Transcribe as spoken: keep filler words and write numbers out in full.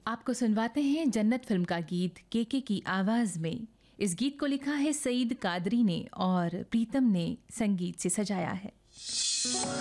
आपको सुनवाते हैं जन्नत फिल्म का गीत केके की आवाज में। इस गीत को लिखा है सईद कादरी ने और प्रीतम ने संगीत से सजाया है।